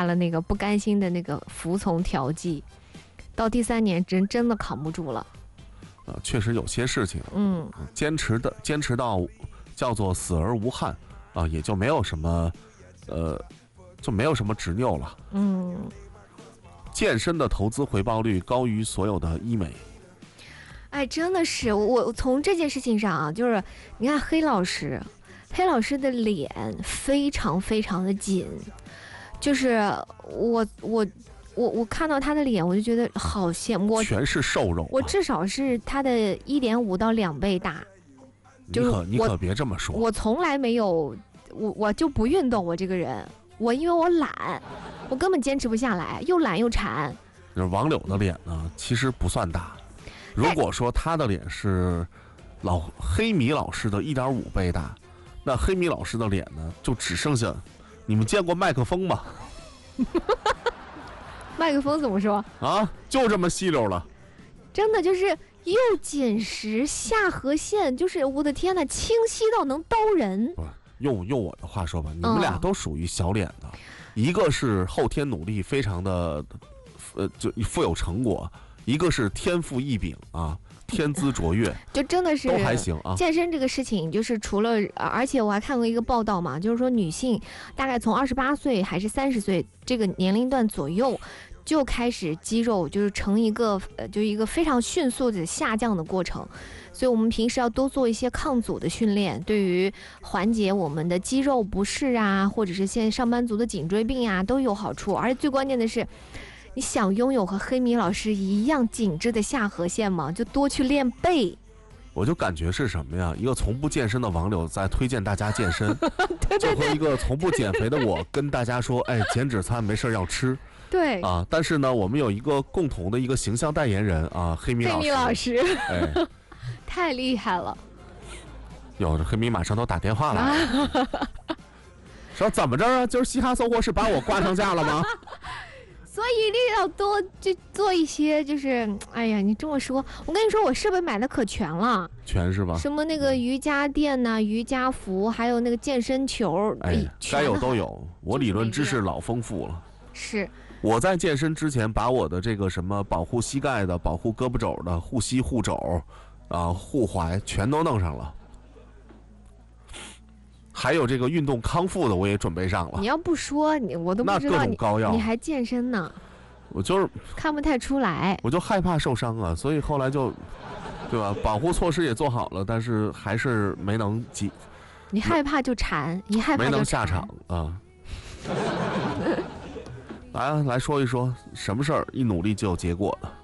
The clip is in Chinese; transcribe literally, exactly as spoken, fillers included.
下了那个不甘心的那个服从调剂，到第三年真真的扛不住了。 呃，确实有些事情， 嗯， 坚持的坚持到叫做死而无憾啊，也就没有什么，呃，就没有什么执拗了。 嗯， 健身的投资回报率高于所有的医美。 哎，真的是我从这件事情上啊，就是你看黑老师，黑老师的脸非常非常的紧，就是我我我我看到他的脸，我就觉得好羡慕，我全是瘦肉、啊， 我至少是他的一点五到两倍大。 你可你可别这么说， 我从来没有，我我就不运动，我这个人，我因为我懒，我根本坚持不下来，又懒又馋。 就是王柳的脸呢，其实不算大。如果说他的脸是老黑米老师的一点五倍大，那黑米老师的脸呢，就只剩下，你们见过麦克风吗？ 麦克风怎么说啊？就这么细溜了， 真的就是又紧实，下颌线就是我的天哪，清晰到能刀人。 不，用用我的话说吧，你们俩都属于小脸的，嗯、一个是后天努力非常的，呃，就富有成果。一个是天赋异禀啊，天资卓越， 就真的是都还行啊。 健身这个事情，就是除了，而且我还看过一个报道嘛，就是说女性大概从二十八岁还是三十岁这个年龄段左右，就开始肌肉就是成一个呃，就一个非常迅速的下降的过程。所以我们平时要多做一些抗阻的训练，对于缓解我们的肌肉不适啊，或者是现在上班族的颈椎病啊，都有好处。而且最关键的是，你想拥有和黑米老师一样紧致的下颌线吗？就多去练背。 我就感觉是什么呀？一个从不健身的王柳在推荐大家健身， 对对对， 就和一个从不减肥的我跟大家说，哎，减脂餐没事要吃。 对啊，但是呢，我们有一个共同的一个形象代言人啊，黑米老师。 黑米老师， 哎， 太厉害了。 有这黑米马上都打电话来了，说怎么着啊？就是嘻哈搜货是把我挂上架了吗？ 所以一定要多就做一些，就是哎呀，你这么说，我跟你说，我设备买的可全了， 全是吧？ 什么那个瑜伽垫呐、啊、瑜伽服，还有那个健身球， 哎，该有都有。我理论知识老丰富了。 是。 我在健身之前，把我的这个什么保护膝盖的、保护胳膊肘的、护膝、护肘，啊、护踝，全都弄上了。还有这个运动康复的，我也准备上了。 你要不说，你我都不知道你高药你还健身呢。 我就是看不太出来， 我就害怕受伤啊，所以后来就，对吧？保护措施也做好了，但是还是没能及。 你害怕就馋，你害怕就没能下场啊。来来说一说，什么事儿一努力就有结果的？